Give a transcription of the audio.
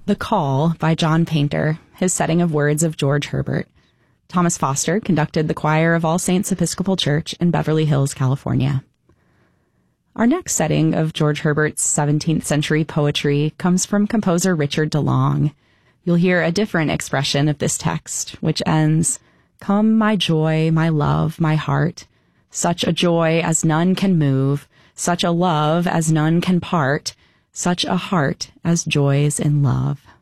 The Call by John Painter, his setting of words of George Herbert. Thomas Foster conducted the choir of All Saints Episcopal Church in Beverly Hills, California. Our next setting of George Herbert's 17th century poetry comes from composer Richard DeLong. You'll hear a different expression of this text, which ends, "Come, my joy, my love, my heart, such a joy as none can move, such a love as none can part, such a heart as joys in love."